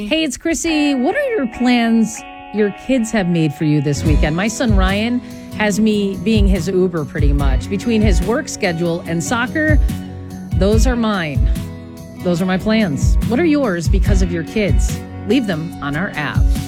Hey, it's Chrissy. What are your plans your kids have made for you this weekend? My son Ryan has me being his Uber pretty much. Between his work schedule and soccer, those are mine. Those are my plans. What are yours because of your kids? Leave them on our app.